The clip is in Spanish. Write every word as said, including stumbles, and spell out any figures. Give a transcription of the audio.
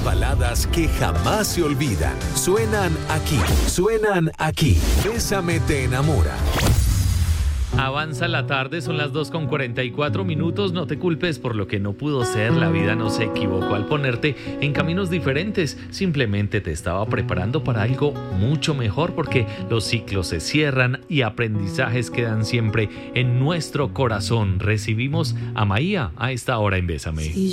baladas que jamás se olvidan. Suenan aquí, suenan aquí. Bésame te enamora. Avanza la tarde, son las dos con cuarenta y cuatro minutos. No te culpes por lo que no pudo ser. La vida no se equivocó al ponerte en caminos diferentes. Simplemente te estaba preparando para algo mucho mejor, porque los ciclos se cierran y aprendizajes quedan siempre en nuestro corazón. Recibimos a Maía a esta hora en Bésame.